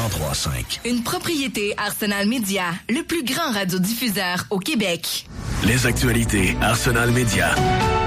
103.5. Une propriété Arsenal Média, le plus grand radiodiffuseur au Québec. Les actualités Arsenal Média.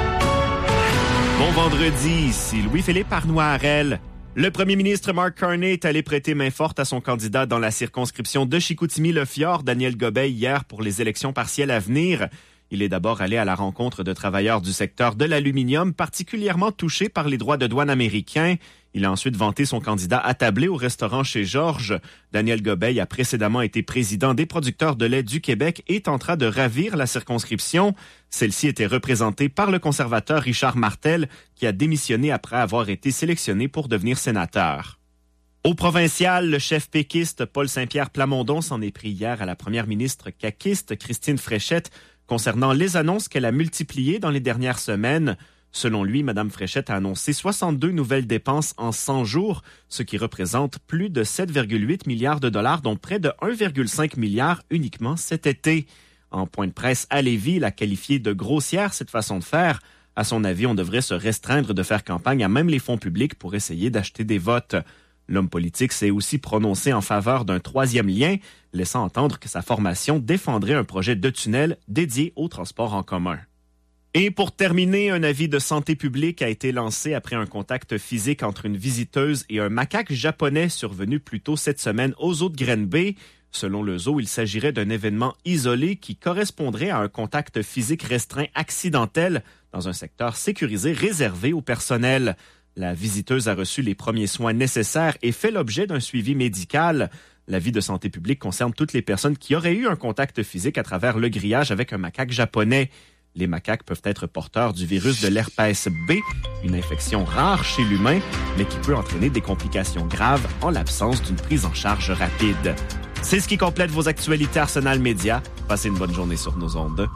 Bon vendredi, ici Louis-Philippe Arnois-Harel. Le premier ministre Mark Carney est allé prêter main forte à son candidat dans la circonscription de Chicoutimi-Le-Fjord, Daniel Gobeil, hier pour les élections partielles à venir. Il est d'abord allé à la rencontre de travailleurs du secteur de l'aluminium, particulièrement touchés par les droits de douane américains. Il a ensuite vanté son candidat attablé au restaurant chez Georges. Daniel Gobeil a précédemment été président des producteurs de lait du Québec et tentera de ravir la circonscription. Celle-ci était représentée par le conservateur Richard Martel, qui a démissionné après avoir été sélectionné pour devenir sénateur. Au provincial, le chef péquiste Paul Saint-Pierre Plamondon s'en est pris hier à la première ministre caquiste Christine Fréchette concernant les annonces qu'elle a multipliées dans les dernières semaines. Selon lui, Mme Fréchette a annoncé 62 nouvelles dépenses en 100 jours, ce qui représente plus de 7,8 milliards de dollars, dont près de 1,5 milliard uniquement cet été. En point de presse à Lévis, il a qualifié de grossière cette façon de faire. À son avis, on devrait se restreindre de faire campagne à même les fonds publics pour essayer d'acheter des votes. L'homme politique s'est aussi prononcé en faveur d'un troisième lien, laissant entendre que sa formation défendrait un projet de tunnel dédié au transport en commun. Et pour terminer, un avis de santé publique a été lancé après un contact physique entre une visiteuse et un macaque japonais survenu plus tôt cette semaine aux eaux de Green Bay. Selon le zoo, il s'agirait d'un événement isolé qui correspondrait à un contact physique restreint accidentel dans un secteur sécurisé réservé au personnel. La visiteuse a reçu les premiers soins nécessaires et fait l'objet d'un suivi médical. L'avis de santé publique concerne toutes les personnes qui auraient eu un contact physique à travers le grillage avec un macaque japonais. Les macaques peuvent être porteurs du virus de l'herpès B, une infection rare chez l'humain, mais qui peut entraîner des complications graves en l'absence d'une prise en charge rapide. C'est ce qui complète vos actualités Arsenal Média. Passez une bonne journée sur nos ondes.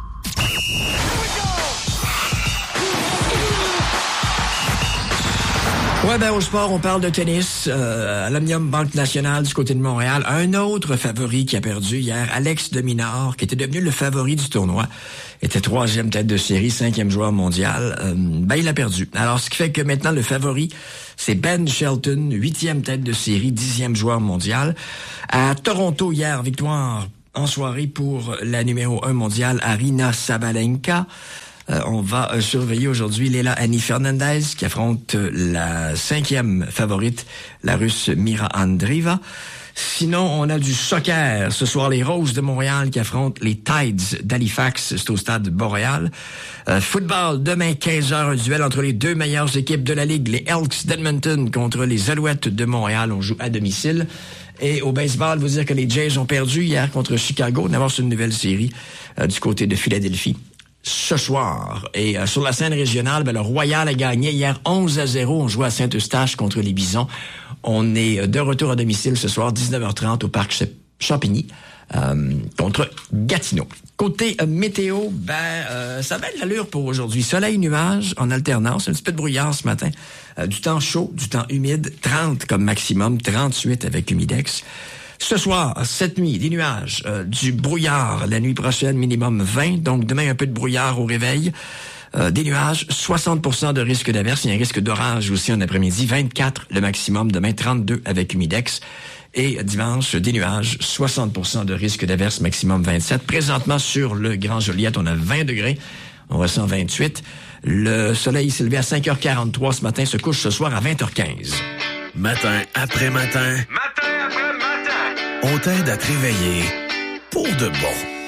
Ouais, au sport, on parle de tennis. L'Omnium Banque Nationale du côté de Montréal. Un autre favori qui a perdu hier, Alex de Minaur, qui était devenu le favori du tournoi, était 3e tête de série, 5e joueur mondial. Il a perdu. Alors, ce qui fait que maintenant, le favori, c'est Ben Shelton, 8e tête de série, 10e joueur mondial. À Toronto, hier, victoire en soirée pour la numéro 1 mondiale, Aryna Sabalenka. On va surveiller aujourd'hui Lela Annie Fernandez qui affronte la 5e favorite, la Russe Mira Andreeva. Sinon, on a du soccer. Ce soir, les Roses de Montréal qui affrontent les Tides d'Halifax. C'est au stade Boréal. Football, demain, 15h, un duel entre les deux meilleures équipes de la Ligue. Les Elks d'Edmonton contre les Alouettes de Montréal. On joue à domicile. Et au baseball, vous dire que les Jays ont perdu hier contre Chicago. On avance une nouvelle série du côté de Philadelphie ce soir. Et sur la scène régionale, le Royal a gagné hier 11-0. On joue à Saint-Eustache contre les Bisons. On est de retour à domicile ce soir, 19h30 au parc Champigny, contre Gatineau. Côté météo, ça va être l'allure pour aujourd'hui. Soleil, nuages en alternance, un petit peu de brouillard ce matin. Du temps chaud, du temps humide, 30 comme maximum, 38 avec humidex. Ce soir, cette nuit, des nuages, du brouillard. La nuit prochaine, minimum 20. Donc, demain, un peu de brouillard au réveil. Des nuages, 60% de risque d'averse. Il y a un risque d'orage aussi en après-midi. 24 le maximum. Demain, 32 avec humidex. Et dimanche, des nuages, 60% de risque d'averse, maximum 27. Présentement, sur le Grand Joliette, on a 20 degrés. On ressent 28. Le soleil s'est levé à 5h43 ce matin, se couche ce soir à 20h15. Matin après matin. Matin après matin. On t'aide à te réveiller pour de bon.